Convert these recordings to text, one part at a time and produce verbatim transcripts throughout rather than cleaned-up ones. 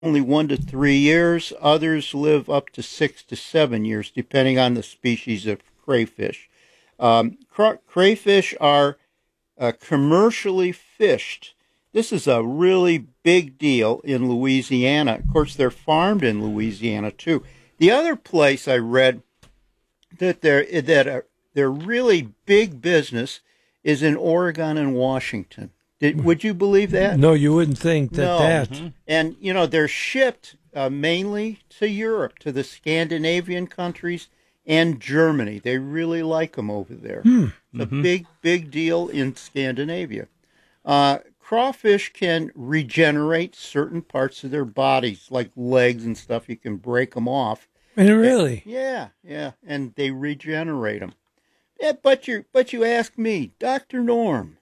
only one to three years. Others live up to six to seven years, depending on the species of crayfish. Um, cra- crayfish are uh, commercially fished. This is a really big deal in Louisiana. Of course, they're farmed in Louisiana too. The other place I read that they're that are, they're really big business is in Oregon and Washington. Did, would you believe that? No, you wouldn't think that No. that. Mm-hmm. And, you know, they're shipped uh, mainly to Europe, to the Scandinavian countries and Germany. They really like them over there. Hmm. It's Mm-hmm. a big, big deal in Scandinavia. Uh, crawfish can regenerate certain parts of their bodies, like legs and stuff. You can break them off. And really? Yeah, yeah, and they regenerate them. Yeah, but you, but you ask me, Doctor Norm,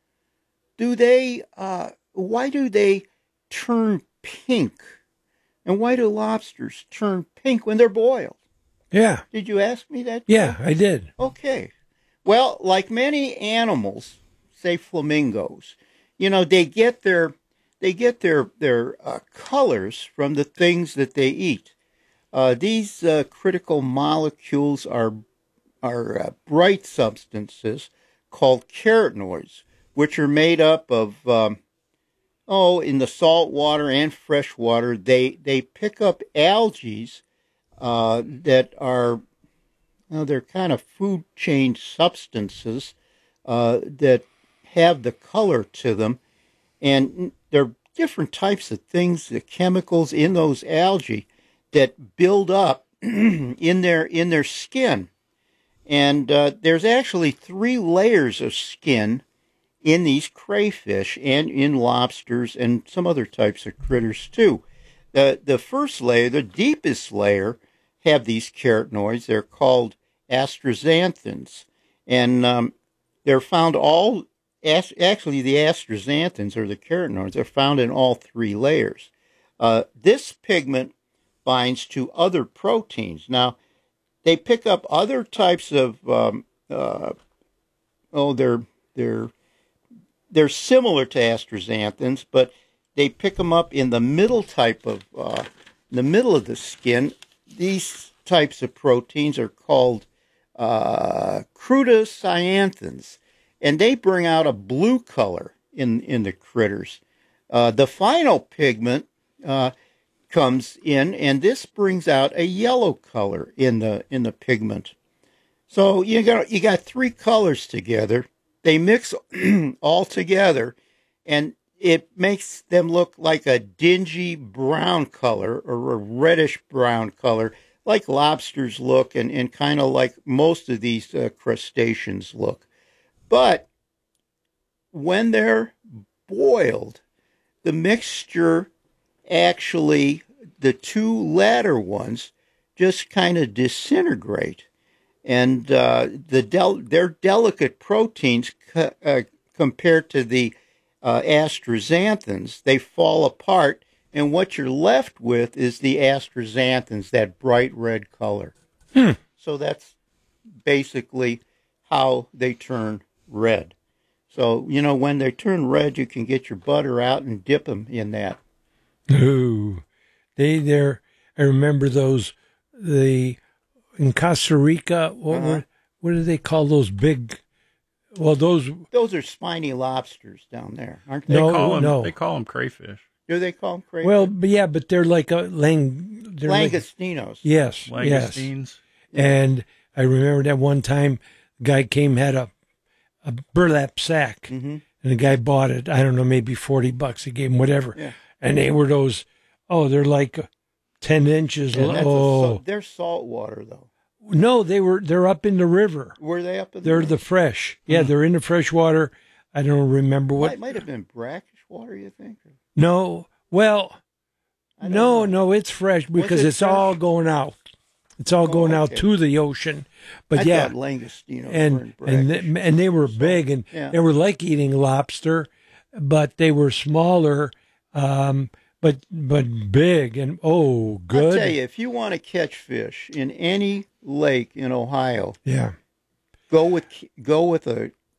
do they? Uh, why do they turn pink? And why do lobsters turn pink when they're boiled? Yeah. Did you ask me that? Yeah, I did. Okay. Well, like many animals, say flamingos, you know, they get their they get their their uh, colors from the things that they eat. Uh, these uh, critical molecules are are uh, bright substances called carotenoids, which are made up of um, oh, in the salt water and fresh water, they they pick up algae uh, that are well, they're kind of food chain substances uh, that have the color to them, and there are different types of things, the chemicals in those algae that build up in their in their skin, and uh, there's actually three layers of skin in these crayfish and in lobsters and some other types of critters too. The the first layer, the deepest layer, have these carotenoids. They're called astaxanthins, and um, they're found all. Actually, the astaxanthins or the carotenoids are found in all three layers. Uh, this pigment binds to other proteins. Now, they pick up other types of. Um, uh, oh, they're they're they're similar to astaxanthins, but they pick them up in the middle type of uh, in the middle of the skin. These types of proteins are called uh, crudocyanthins, and they bring out a blue color in in the critters. Uh, the final pigment uh, comes in, and this brings out a yellow color in the in the pigment. So you got you got three colors together. They mix all together, and it makes them look like a dingy brown color or a reddish brown color, like lobsters look, and, and kind of like most of these uh, crustaceans look. But when they're boiled, the mixture actually, the two latter ones, just kind of disintegrate. And uh, the del- they're delicate proteins co- uh, compared to the uh, astaxanthins. They fall apart, and what you're left with is the astaxanthins, that bright red color. Hmm. So that's basically how they turn red. So, you know, when they turn red, you can get your butter out and dip them in that. Ooh, they there. I remember those the. In Costa Rica, what, Uh-huh. what what do they call those big? Well, those Those are spiny lobsters down there, aren't They they? No, call them, no. They call them crayfish. Do they call them crayfish? well, but yeah, but they're like a lang. They're like, Langostinos. yes, yes. Langoustines. And I remember that one time, a guy came had a a burlap sack, Mm-hmm. and the guy bought it. I don't know, maybe forty bucks. He gave him whatever, Yeah. and they were those. Oh, they're like ten inches. And that's a oh salt, they're salt water, though. no, they were. They're up in the river. Were they up in the They're river? the fresh. Yeah, they're in the fresh water. I don't remember what. Might, might have been brackish water, you think? No, well, I don't no, know. no, it's fresh because it it's all fresh? going out. It's all going out okay. to the ocean. But I yeah, thought langostinos and were and brackish. they, and they were big, and Yeah. they were like eating lobster, but they were smaller, um, but but big and oh, I'll good. tell you, if you want to catch fish in any lake in Ohio, Yeah, go with go with a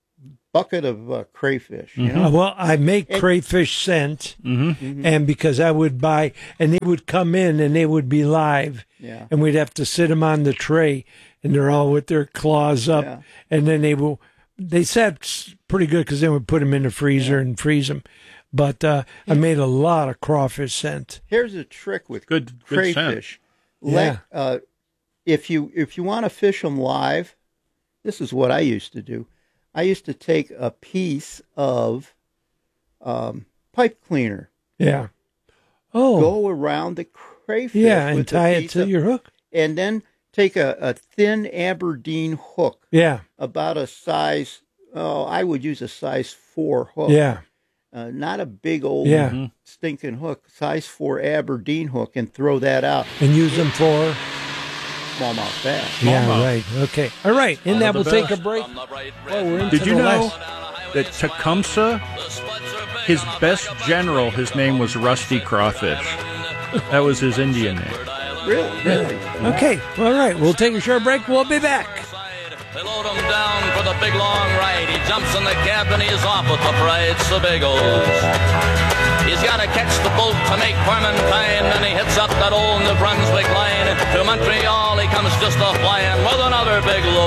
bucket of uh, crayfish. You Uh, know, well, I make crayfish scent, and because I would buy, and they would come in and they would be live, Yeah. and we'd have to sit them on the tray, and they're all with their claws up, Yeah. and then they will, they sat s- pretty good because then we put them in the freezer and freeze them. But uh, I made a lot of crawfish scent. here's a trick with Good- good crayfish. Let, uh, if you if you want to fish them live, this is what I used to do. I used to take a piece of um, pipe cleaner, Yeah. Oh, go around the crayfish, yeah, and with the tie it piece to of- your hook. and then take a, a thin Aberdeen hook, Yeah, about a size. Oh, I would use a size four hook. yeah, Uh, not a big old Yeah. stinking hook, size four Aberdeen hook, and throw that out. and use them for. Smallmouth bass. Yeah, Smallmouth. right. Okay. All right. In that, the we'll take a best. break. Oh, we're into Did you the know last- that Tecumseh, his best general, his name was Rusty Crawfish. That was his Indian name. Really? Really? Okay. All right. We'll take a short break. We'll be back. They load him down for the big long ride. He jumps in the cab and he's off with the fried Sebagos. He's got to catch the boat to make Clementine. Then he hits up that old New Brunswick line. To Montreal he comes just a flying with another big load.